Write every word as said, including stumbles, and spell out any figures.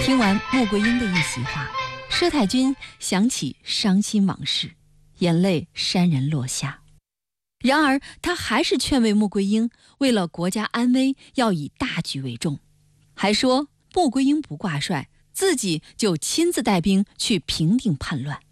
听完穆桂英的一席话，佘太君想起伤心往事，眼泪潸然落下。然而他还是劝慰穆桂英，为了国家安危，要以大局为重，还说穆桂英不挂帅，自己就亲自带兵去平定叛乱。